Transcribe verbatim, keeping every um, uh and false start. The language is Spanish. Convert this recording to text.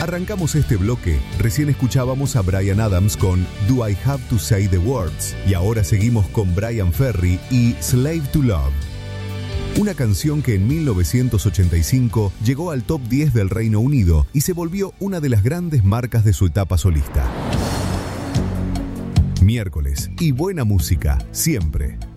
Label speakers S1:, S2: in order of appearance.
S1: Arrancamos este bloque, recién escuchábamos a Bryan Adams con Do I Have to Say the Words y ahora seguimos con Bryan Ferry y Slave to Love. Una canción que en mil novecientos ochenta y cinco llegó al top diez del Reino Unido y se volvió una de las grandes marcas de su etapa solista. Miércoles y buena música, siempre.